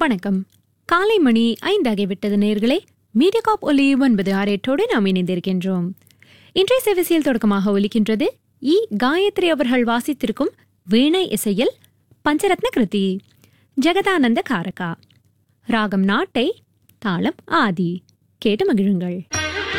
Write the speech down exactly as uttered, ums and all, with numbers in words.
வணக்கம். காலை மணி ஐந்தாகிவிட்டது நேயர்களே. மீடியாகாப் ஒலி ஒன்பது ஆறு எட்டோடு நாம் இணைந்திருக்கின்றோம். இன்றைய சேவசியில் தொடக்கமாக ஒலிக்கின்றது இ காயத்ரி அவர்கள் வாசித்திருக்கும் வீணை இசையில் பஞ்சரத்ன கிருதி ஜெகதானந்த காரகா. ராகம் நாட்டை, தாளம் ஆதி. கேட்டு மகிழுங்கள்.